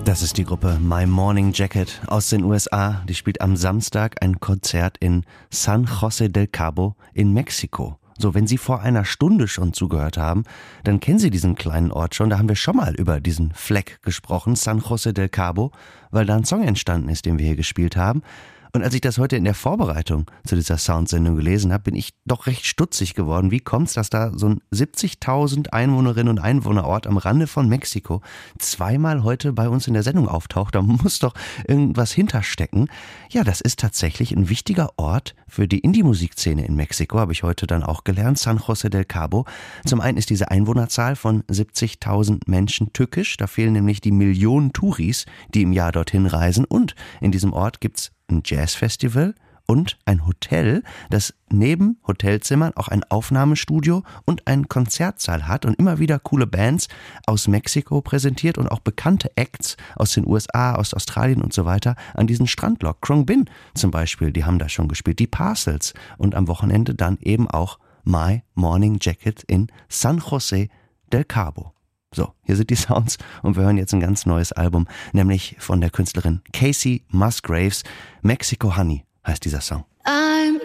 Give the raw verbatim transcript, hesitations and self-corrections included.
Das ist die Gruppe My Morning Jacket aus den U S A. Die spielt am Samstag ein Konzert in San José del Cabo in Mexiko. So, wenn Sie vor einer Stunde schon zugehört haben, dann kennen Sie diesen kleinen Ort schon. Da haben wir schon mal über diesen Fleck gesprochen, San José del Cabo, weil da ein Song entstanden ist, den wir hier gespielt haben. Und als ich das heute in der Vorbereitung zu dieser Soundsendung gelesen habe, bin ich doch recht stutzig geworden. Wie kommt's, dass da so ein siebzigtausend Einwohnerinnen und Einwohnerort am Rande von Mexiko zweimal heute bei uns in der Sendung auftaucht? Da muss doch irgendwas hinterstecken. Ja, das ist tatsächlich ein wichtiger Ort für die Indie-Musikszene in Mexiko, habe ich heute dann auch gelernt, San José del Cabo. Zum einen ist diese Einwohnerzahl von siebzigtausend Menschen tückisch. Da fehlen nämlich die Millionen Touris, die im Jahr dorthin reisen. Und in diesem Ort gibt's ein Jazzfestival und ein Hotel, das neben Hotelzimmern auch ein Aufnahmestudio und einen Konzertsaal hat und immer wieder coole Bands aus Mexiko präsentiert und auch bekannte Acts aus den U S A, aus Australien und so weiter an diesen Strand lockt. Khruangbin zum Beispiel, die haben da schon gespielt, die Parcels und am Wochenende dann eben auch My Morning Jacket in San José del Cabo. So, hier sind die Sounds und wir hören jetzt ein ganz neues Album, nämlich von der Künstlerin Kacey Musgraves. Mexico Honey heißt dieser Song. I'm